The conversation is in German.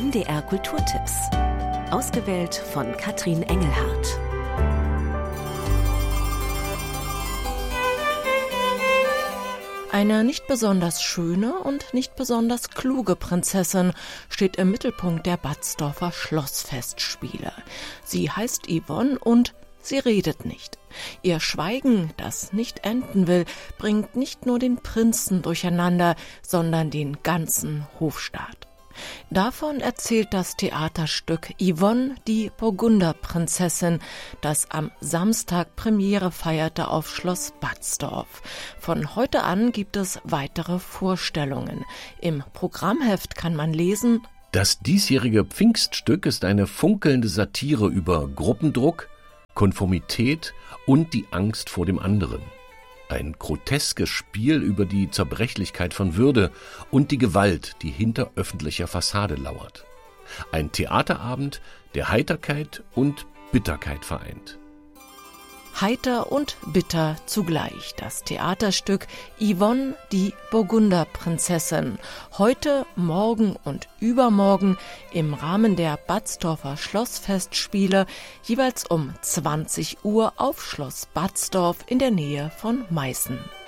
NDR Kulturtipps. Ausgewählt von Katrin Engelhardt. Eine nicht besonders schöne und nicht besonders kluge Prinzessin steht im Mittelpunkt der Batzdorfer Schlossfestspiele. Sie heißt Yvonne und sie redet nicht. Ihr Schweigen, das nicht enden will, bringt nicht nur den Prinzen durcheinander, sondern den ganzen Hofstaat. Davon erzählt das Theaterstück Yvonne, die Burgunderprinzessin, das am Samstag Premiere feierte auf Schloss Batzdorf. Von heute an gibt es weitere Vorstellungen. Im Programmheft kann man lesen: Das diesjährige Pfingststück ist eine funkelnde Satire über Gruppendruck, Konformität und die Angst vor dem anderen. Ein groteskes Spiel über die Zerbrechlichkeit von Würde und die Gewalt, die hinter öffentlicher Fassade lauert. Ein Theaterabend, der Heiterkeit und Bitterkeit vereint. Heiter und bitter zugleich. Das Theaterstück Yvonne, die Burgunderprinzessin. Heute, morgen und übermorgen im Rahmen der Batzdorfer Schlossfestspiele, jeweils um 20 Uhr auf Schloss Batzdorf in der Nähe von Meißen.